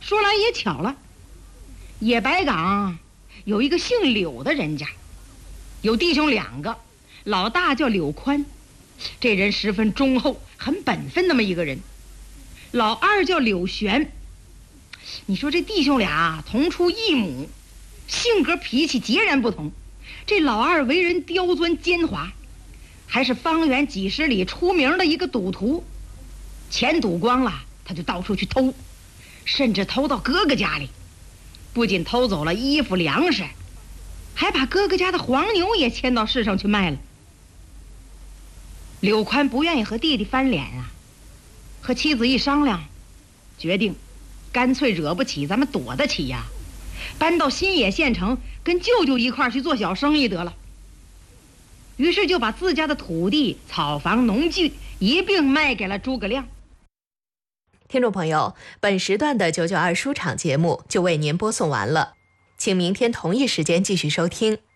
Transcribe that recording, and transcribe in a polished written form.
说来也巧了，野白岗有一个姓柳的人家，有弟兄2个，老大叫柳宽，这人十分忠厚，很本分那么一个人。老二叫柳玄，你说这弟兄俩同出一母，性格脾气截然不同。这老二为人刁钻奸猾，还是方圆几十里出名的一个赌徒，钱赌光了他就到处去偷，甚至偷到哥哥家里，不仅偷走了衣服粮食，还把哥哥家的黄牛也牵到市上去卖了。柳宽不愿意和弟弟翻脸啊，和妻子一商量，决定干脆惹不起咱们躲得起呀，搬到新野县城跟舅舅一块去做小生意得了。于是就把自家的土地、草房、农具一并卖给了诸葛亮。 听众朋友，本时段的992书场节目就为您播送完了，请明天同一时间继续收听。